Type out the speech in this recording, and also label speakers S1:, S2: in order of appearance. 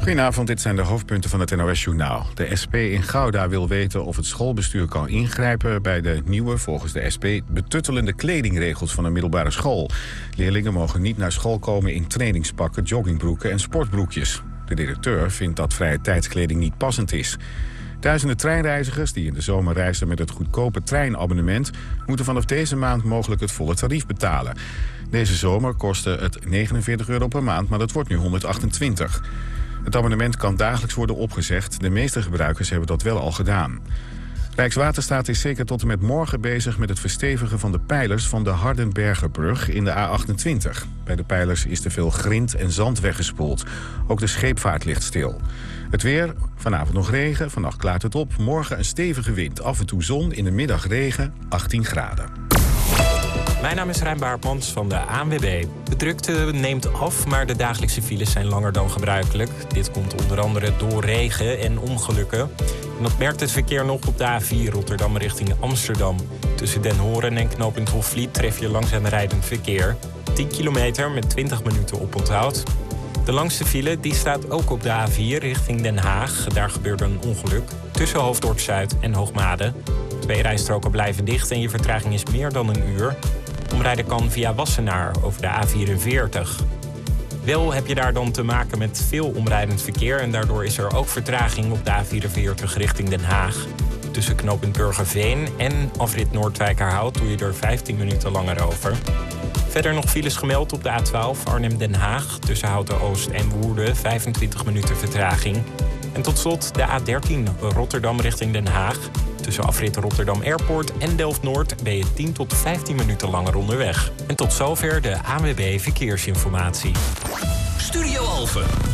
S1: Goedenavond, dit zijn de hoofdpunten van het NOS-journaal. De SP in Gouda wil weten of het schoolbestuur kan ingrijpen bij de nieuwe, volgens de SP, betuttelende kledingregels van een middelbare school. Leerlingen mogen niet naar school komen in trainingspakken, joggingbroeken en sportbroekjes. De directeur vindt dat vrije tijdskleding niet passend is. Duizenden treinreizigers die in de zomer reizen met het goedkope treinabonnement moeten vanaf deze maand mogelijk het volle tarief betalen. Deze zomer kostte het €49 per maand, maar dat wordt nu 128. Het abonnement kan dagelijks worden opgezegd. De meeste gebruikers hebben dat wel al gedaan. Rijkswaterstaat is zeker tot en met morgen bezig met het verstevigen van de pijlers van de Hardenbergerbrug in de A28. Bij de pijlers is te veel grind en zand weggespoeld. Ook de scheepvaart ligt stil. Het weer, vanavond nog regen, vannacht klaart het op. Morgen een stevige wind, af en toe zon, in de middag regen, 18 graden.
S2: Mijn naam is Rijn Baartmans van de ANWB. De drukte neemt af, maar de dagelijkse files zijn langer dan gebruikelijk. Dit komt onder andere door regen en ongelukken. En dat merkt het verkeer nog op de A4 Rotterdam richting Amsterdam. Tussen Den Horen en knooppunt Hofvliet tref je langzaam rijdend verkeer. 10 kilometer met 20 minuten oponthoud. De langste file die staat ook op de A4 richting Den Haag. Daar gebeurde een ongeluk tussen Hoofddorp-Zuid en Hoogmade. 2 rijstroken blijven dicht en je vertraging is meer dan een uur. Omrijden kan via Wassenaar over de A44. Wel heb je daar dan te maken met veel omrijdend verkeer en daardoor is er ook vertraging op de A44 richting Den Haag. Tussen knooppunt Burgerveen en afrit Noordwijkerhout doe je er 15 minuten langer over. Verder nog files gemeld op de A12 Arnhem-Den Haag. Tussen Houten-Oost en Woerden 25 minuten vertraging. En tot slot de A13 Rotterdam richting Den Haag. Tussen afrit Rotterdam Airport en Delft-Noord ben je 10 tot 15 minuten langer onderweg. En tot zover de ANWB Verkeersinformatie.
S3: Studio Alphen.